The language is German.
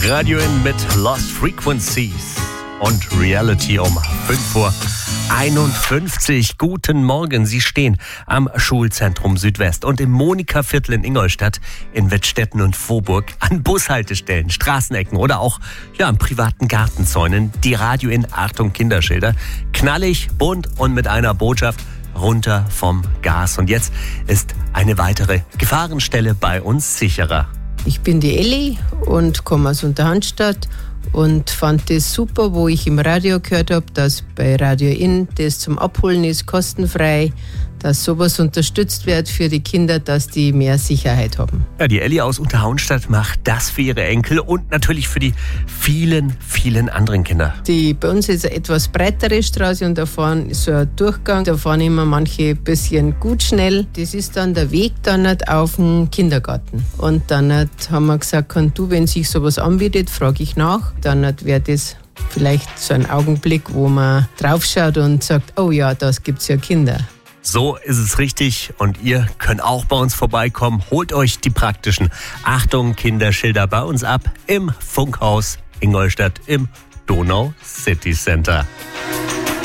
Radio In mit Lost Frequencies und Reality um 5:51 Uhr. Guten Morgen, Sie stehen am Schulzentrum Südwest und im Monika-Viertel in Ingolstadt, in Wettstetten und Vorburg, an Bushaltestellen, Straßenecken oder auch an privaten Gartenzäunen. Die Radio In Achtung Kinderschilder, knallig, bunt und mit einer Botschaft: runter vom Gas. Und jetzt ist eine weitere Gefahrenstelle bei uns sicherer. Ich bin die Elli und komme aus Unterhandstadt und fand das super, wo ich im Radio gehört habe, dass bei Radio In das zum Abholen ist, kostenfrei, dass sowas unterstützt wird für die Kinder, dass die mehr Sicherheit haben. Ja, die Elli aus Unterhaunstadt macht das für ihre Enkel und natürlich für die vielen, vielen anderen Kinder. Bei uns ist eine etwas breitere Straße und da fahren so ein Durchgang, da fahren immer manche ein bisschen gut schnell. Das ist dann der Weg dann nicht auf den Kindergarten. Und dann haben wir gesagt, wenn sich sowas anbietet, frage ich nach. Dann wäre das vielleicht so ein Augenblick, wo man draufschaut und sagt, oh ja, das gibt's ja Kinder. So ist es richtig und ihr könnt auch bei uns vorbeikommen. Holt euch die praktischen Achtung Kinderschilder bei uns ab im Funkhaus Ingolstadt im Donau City Center.